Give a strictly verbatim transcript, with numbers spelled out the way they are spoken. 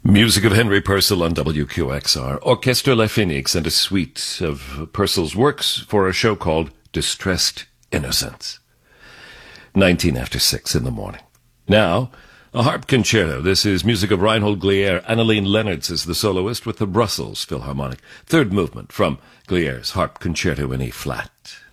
Music of Henry Purcell on W Q X R. Orchestre La Phoenix and a suite of Purcell's works for a show called Distressed Innocence. Nineteen after six in the morning. Now, a harp concerto. This is music of Reinhold Glier. Annaline Lennartz is the soloist with the Brussels Philharmonic. Third movement from Glier's Harp Concerto in E-flat.